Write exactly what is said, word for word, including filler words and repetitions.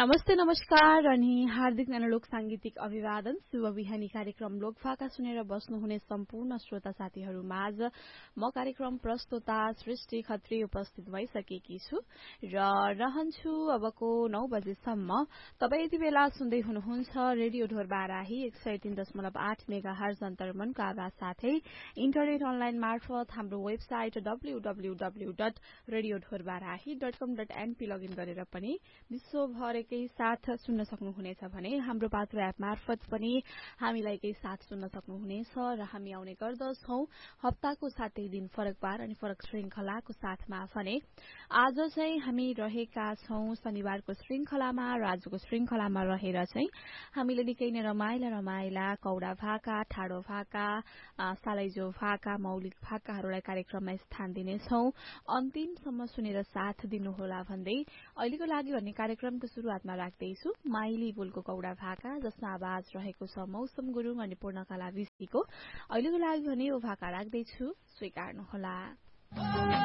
नमस्ते नमस्कार अनि हार्दिक लोक सांगीतिक अभिवादन शुभ बिहानी कार्यक्रम लोकभाका सुनेर बस्नुहुने सम्पूर्ण श्रोता साथीहरू माझ म कार्यक्रम प्रस्तुता सृष्टि खत्री उपस्थित भइसकेकी छु र रहन्छु अबको नौ बजेसम्म। तपाई यति बेला सुन्दै हुनुहुन्छ रेडियो ढोरबाराही एक सय तीन दशमलव आठ मेगा हर्ज अन्तर्मनको आवाज साथै इन्टरनेट अनलाइन मार्फत हाम्रो website W W W dot radio Dhorbarahi dot कम डट एनपी लगइन गरेर पनि विश्वभर केही साथ सुन्न सक्नुहुनेछ भने हाम्रो पात्रो एप मार्फत पनि हामीलाई केही साथ सुन्न सक्नुहुनेछ र हामी आउने गर्दछौं हप्ताको सातै दिन फरक बार अनि फरक श्रृंखलाको साथमा भने आज चाहिँ हामी रहेका छौं शनिबारको श्रृंखलामा र आजको श्रृंखलामा रहेर चाहिँ हामीले निकै नै रमाइला रमाइला कौडा भाका ठाडो भाका सालैजो भाका मौलिक भाकाहरूलाई कार्यक्रममा स्थान दिनेछौं। अन्तिमसम्म सुनेर साथ दिनुहोला भन्दै अहिलेको लागि भने कार्यक्रमको शुरूआतमा राख्दैछु माइली बोलको कौडा भाका जसमा आवाज रहेको छ मौसम गुरुङ अनि पूर्णकला विष्टीको। अहिलेको लागि भने यो भाका राख्दैछु स्वीकार्नुहोला।